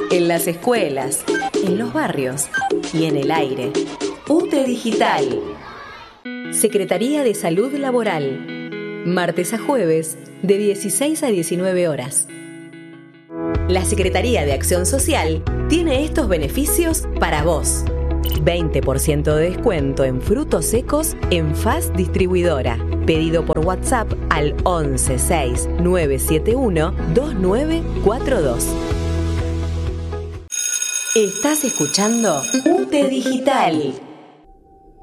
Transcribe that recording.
en las escuelas, en los barrios y en el aire. UTE Digital. Secretaría de Salud Laboral. Martes a jueves, de 16 a 19 horas. La Secretaría de Acción Social tiene estos beneficios para vos. 20% de descuento en frutos secos en FAS Distribuidora. Pedido por WhatsApp al 11 6 971 2942. Estás escuchando UTE Digital.